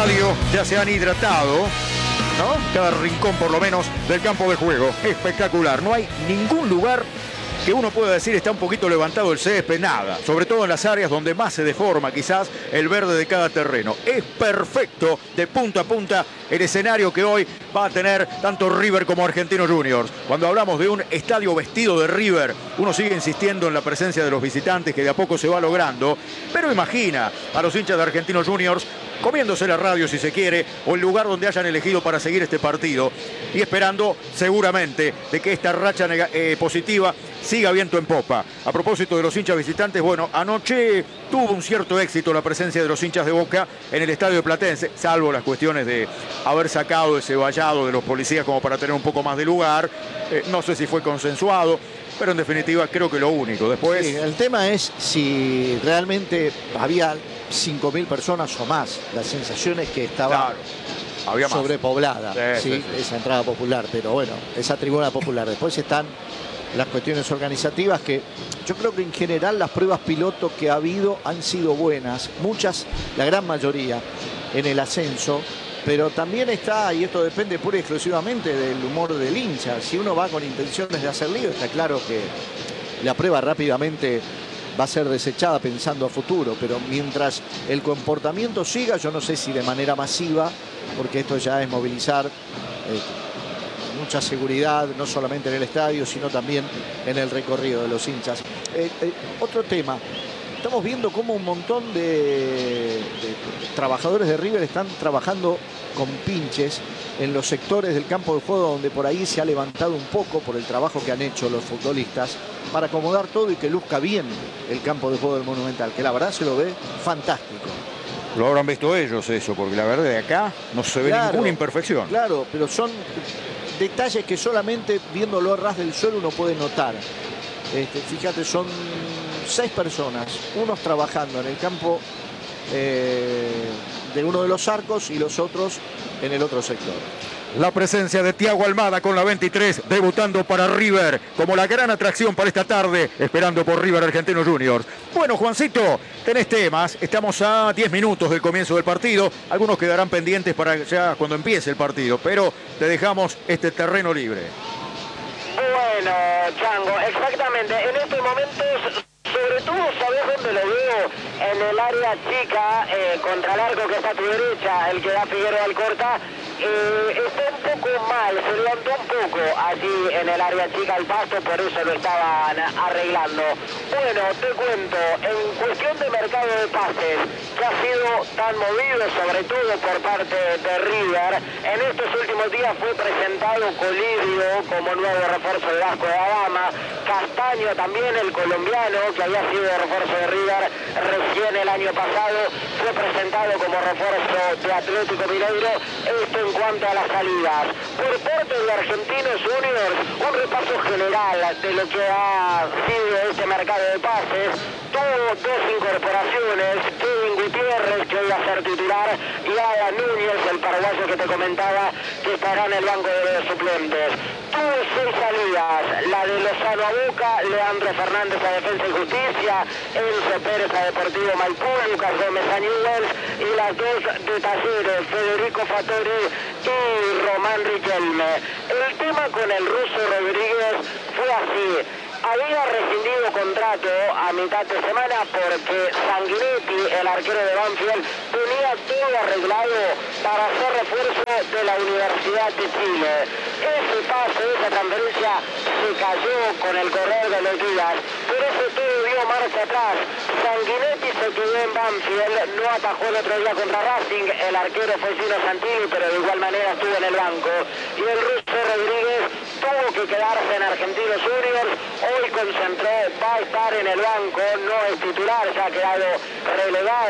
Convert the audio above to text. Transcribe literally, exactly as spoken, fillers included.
estadio ya se han hidratado, ¿no? Cada rincón, por lo menos, del campo de juego. Espectacular. No hay ningún lugar que uno pueda decir está un poquito levantado el césped, nada. Sobre todo en las áreas donde más se deforma quizás el verde de cada terreno. Es perfecto de punta a punta el escenario que hoy va a tener tanto River como Argentinos Juniors. Cuando hablamos de un estadio vestido de River, uno sigue insistiendo en la presencia de los visitantes que de a poco se va logrando. Pero imagina a los hinchas de Argentinos Juniors comiéndose la radio si se quiere, o el lugar donde hayan elegido para seguir este partido, y esperando seguramente de que esta racha eh, positiva siga viento en popa. A propósito de los hinchas visitantes, bueno, anoche tuvo un cierto éxito la presencia de los hinchas de Boca en el estadio Platense, salvo las cuestiones de haber sacado ese vallado de los policías como para tener un poco más de lugar. Eh, no sé si fue consensuado, pero en definitiva creo que lo único. Después, sí, el tema es si realmente había cinco mil personas o más. La sensación es que estaba claro, había más. sobrepoblada, sí, ¿sí? Sí, sí. Esa entrada popular, pero bueno, esa tribuna popular. Después están las cuestiones organizativas que yo creo que en general las pruebas piloto que ha habido han sido buenas, muchas, la gran mayoría en el ascenso, pero también está, y esto depende pura y exclusivamente del humor del hincha. Si uno va con intenciones de hacer lío, está claro que la prueba rápidamente va a ser desechada pensando a futuro, pero mientras el comportamiento siga, yo no sé si de manera masiva, porque esto ya es movilizar eh, mucha seguridad, no solamente en el estadio, sino también en el recorrido de los hinchas. Eh, eh, otro tema, estamos viendo cómo un montón de, de trabajadores de River están trabajando con pinches en los sectores del campo de juego donde por ahí se ha levantado un poco por el trabajo que han hecho los futbolistas para acomodar todo y que luzca bien el campo de juego del Monumental, que la verdad se lo ve fantástico. Lo habrán visto ellos eso, porque la verdad de acá no se ve Claro, ninguna imperfección. Claro, pero son detalles que solamente viéndolo a ras del suelo uno puede notar. Este, fíjate, son seis personas, unos trabajando en el campo eh, de uno de los arcos y los otros en el otro sector. La presencia de Thiago Almada con la veintitrés, debutando para River, como la gran atracción para esta tarde, esperando por River Argentinos Juniors. Bueno, Juancito, tenés temas, estamos a diez minutos del comienzo del partido, algunos quedarán pendientes para ya cuando empiece el partido, pero te dejamos este terreno libre. Bueno, Chango, exactamente, en estos momentos, sobre todo, ¿sabés dónde lo veo? En el área chica, eh, contra el arco que está a tu derecha, el que da Figueroa al corta. Eh, está un poco mal, se levantó un poco allí en el área chica el pasto, por eso lo estaban arreglando. Bueno, te cuento, en cuestión de mercado de pases, que ha sido tan movido, sobre todo por parte de River, en estos últimos días fue presentado Colidio como nuevo refuerzo de Vasco da Gama, Castaño también, el colombiano, que había sido refuerzo de River recién el año pasado, fue presentado como refuerzo de Atlético Mineiro. Esto en cuanto a las salidas. Por parte de Argentinos Juniors, un repaso general de lo que ha sido este mercado de pases. Tuvo dos incorporaciones, Kevin Gutiérrez, que hoy va a ser titular, y Alan Núñez, el paraguayo que te comentaba, que estará en el banco de suplentes. Tuvo seis salidas, la de Lozano a Boca, Leandro Fernández a Defensa y Justicia, Enzo Pérez a Deportivo Maipú, Lucas Gómez a Newell's, y las dos de Talleres, Federico Fattori y Román Riquelme. El tema con el ruso Rodríguez fue así. Había rescindido contrato a mitad de semana porque Sanguinetti, el arquero de Banfield, tenía todo arreglado para hacer refuerzo de la Universidad de Chile. Ese pase, esa transferencia se cayó con el correr de los días, pero eso todo dio marcha atrás. Sanguinetti se quedó en Banfield, no atajó el otro día contra Racing, el arquero fue Gino Santini, pero de igual manera estuvo en el banco. Y el ruso Rodríguez tuvo que quedarse en Argentinos Juniors. Hoy concentró, va a estar en el banco, no es titular, se ha quedado relegado